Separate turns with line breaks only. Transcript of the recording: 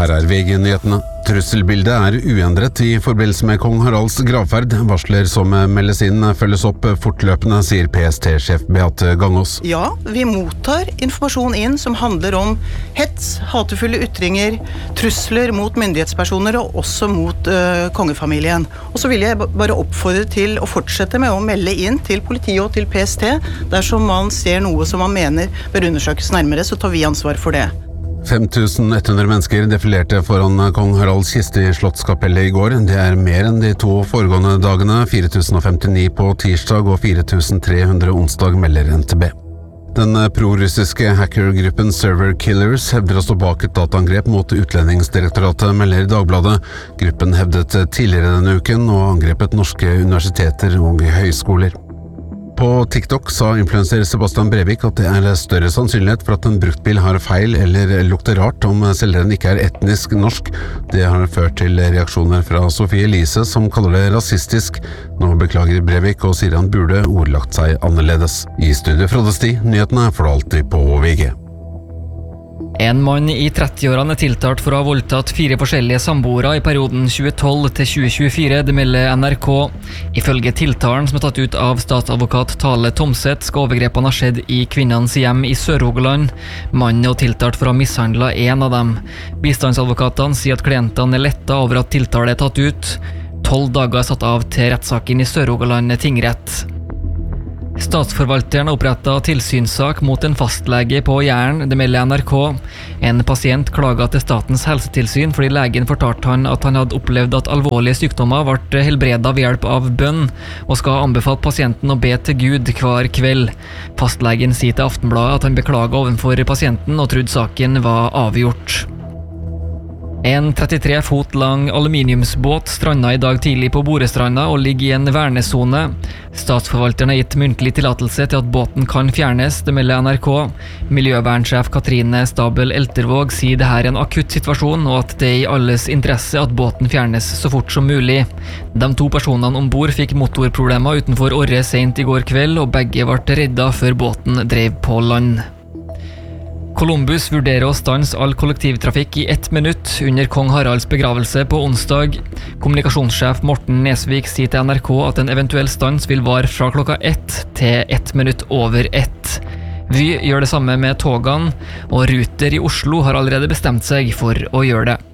Her VG-nyhetene. Trusselbildet uendret I forbindelse med kong Haralds gravferd. Varsler som meldes inn følges opp fortløpende, sier PST-sjef Beate Gangås.
Ja, vi mottar informasjon inn som handler om hets, hatefulle ytringer, trusler mot myndighetspersoner og også mot kongefamilien. Og så vil jeg bare oppfordre til å fortsette med å melde inn til politiet og til PST. Dersom man ser noe som man mener bør undersøkes nærmere, så tar vi ansvar for det.
5100 mennesker defilerte foran kong Haralds kiste I Slottskapellet I går. Det mer enn de 2 foregående dagene, 4059 på tirsdag og 4300 onsdag, melder NTB. Den pro-russiske hackergruppen Server Killers hevder å stå bak et dataangrep mot Utlendingsdirektoratet, melder Dagbladet. Gruppen hevdet tidligere denne uken og angrepet norske universiteter og høyskoler. På TikTok sa influencer Sebastian Brevik at det større sannsynlighet for at en bruktbil har feil eller lukter rart om selgeren ikke etnisk norsk. Det har ført til reaksjoner fra Sofie Elise, som kaller det rasistisk. Nå beklager Brevik og sier han burde ordlagt seg annerledes. I studio Frode Sti, nyhetene får du alltid på VG.
En mann I 30-årene tiltalt for å ha voldtatt 4 forskjellige samboere I perioden 2012 til 2024, det melder NRK. Ifølge tiltalen som tatt ut av statsadvokat Tale Tomset, skal overgrepene ha skjedd I kvinnens hjem I Sør-Rogaland. Mannen tiltalt for å ha mishandlet en av dem. Bistandsadvokatene sier at klientene lettet over at tiltale tatt ut. 12 dager satt av til rettssaken I Sør-Rogaland tingrett. Statsforvalteren har opprettet tilsynssak mot en fastlege på Jæren, det melder NRK. En pasient klaget til Statens helsetilsyn fordi legen fortalte han at han hadde opplevd at alvorlige sykdommer ble helbredet ved hjelp av bønn, og skal anbefale pasienten å be til Gud hver kveld. Fastlegen sier til Aftenbladet at han beklaget ovenfor pasienten og trodde saken var avgjort. En 33 fot lang aluminiumsbåt strandet I dag tidlig på Borestranda og ligger I en vernesone. Statsforvalteren har gitt muntlig tillatelse til at båten kan fjernes, det melder NRK. Miljøvernsjef Katrine Stabel Eltervåg sier det her en akutt situasjon, og at det I alles interesse at båten fjernes så fort som mulig. De 2 personene ombord fikk motorproblemer utenfor Orre sent I går kveld, og begge ble reddet før båten drev på land. Columbus vurderer å stanse all kollektivtrafikk I 1 minutt under kong Haralds begravelse på onsdag. Kommunikasjonssjef Morten Nesvik sier til NRK at en eventuell stans vil vare fra klokka 1 til 1 minutt over 1. Vy gjør det samme med togene, og Ruter I Oslo har allerede bestemt seg for å gjøre det.